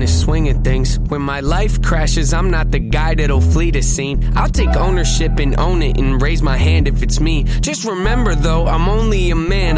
swing of things. When my life crashes, I'm not the guy that'll flee the scene. I'll take ownership and own it and raise my hand if it's me. Just remember though, I'm only a man.